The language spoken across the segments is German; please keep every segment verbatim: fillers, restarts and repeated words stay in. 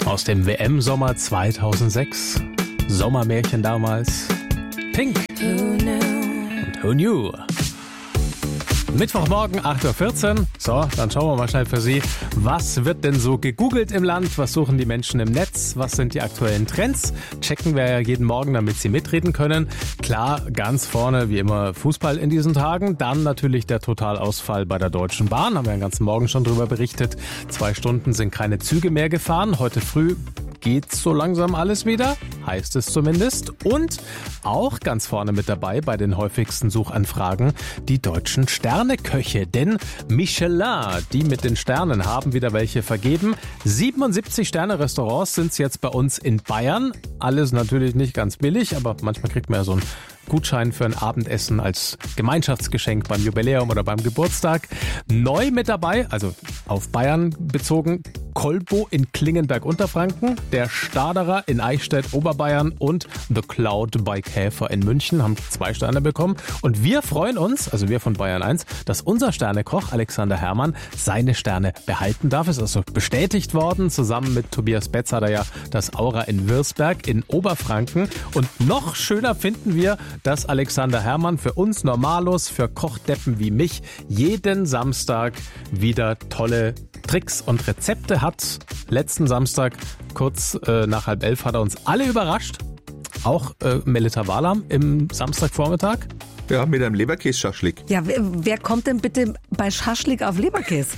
Aus dem W M-Sommer zweitausendsechs. Sommermärchen damals. Pink. Und Who Knew? Mittwochmorgen, acht Uhr vierzehn. So, dann schauen wir mal schnell für Sie. Was wird denn so gegoogelt im Land? Was suchen die Menschen im Netz? Was sind die aktuellen Trends? Checken wir ja jeden Morgen, damit Sie mitreden können. Klar, ganz vorne wie immer Fußball in diesen Tagen. Dann natürlich der Totalausfall bei der Deutschen Bahn. Haben wir den ganzen Morgen schon drüber berichtet. Zwei Stunden sind keine Züge mehr gefahren. Heute früh geht so langsam alles wieder, heißt es zumindest. Und auch ganz vorne mit dabei bei den häufigsten Suchanfragen die deutschen Sterneköche. Denn Michelin, die mit den Sternen, haben wieder welche vergeben. siebenundsiebzig Sterne-Restaurants sind es jetzt bei uns in Bayern. Alles natürlich nicht ganz billig, aber manchmal kriegt man ja so einen Gutschein für ein Abendessen als Gemeinschaftsgeschenk beim Jubiläum oder beim Geburtstag. Neu mit dabei, also auf Bayern bezogen, Kolbo in Klingenberg-Unterfranken, der Staderer in Eichstätt-Oberbayern und The Cloud bei Käfer in München haben zwei Sterne bekommen. Und wir freuen uns, also wir von Bayern eins, dass unser Sternekoch Alexander Herrmann seine Sterne behalten darf. Ist also bestätigt worden. Zusammen mit Tobias Betz hat er ja das Aura in Würzberg in Oberfranken. Und noch schöner finden wir, dass Alexander Herrmann für uns Normalos, für Kochdeppen wie mich, jeden Samstag wieder tolle Tricks und Rezepte hat. Letzten Samstag, kurz äh, nach halb elf, hat er uns alle überrascht. Auch äh, Melita Walam im Samstagvormittag. Ja, mit einem Leberkäse-Schaschlik. Ja, wer, wer kommt denn bitte bei Schaschlik auf Leberkäse?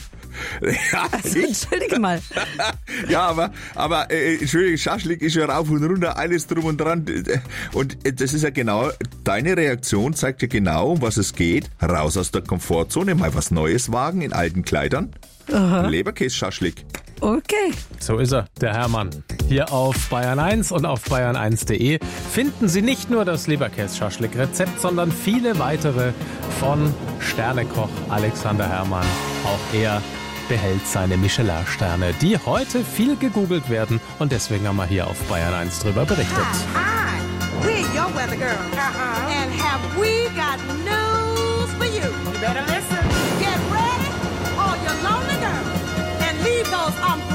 Ja, also, entschuldige mal. Ja, aber, aber äh, entschuldige, Schaschlik ist ja rauf und runter, alles drum und dran. Und das ist ja genau, deine Reaktion zeigt ja genau, um was es geht. Raus aus der Komfortzone, mal was Neues wagen in alten Kleidern. Leberkäse-Schaschlik. Okay. So ist er, der Herrmann. Hier auf Bayern eins und auf bayern eins punkt de finden Sie nicht nur das Leberkäse-Schaschlik-Rezept, sondern viele weitere von Sternekoch Alexander Herrmann. Auch er behält seine Michelin-Sterne, die heute viel gegoogelt werden. Und deswegen haben wir hier auf Bayern eins drüber berichtet. Hi, we're your weather girls. Uh-huh. And have we got news for you? You better listen. Get ready, all your lonely girls, and leave those umbrellas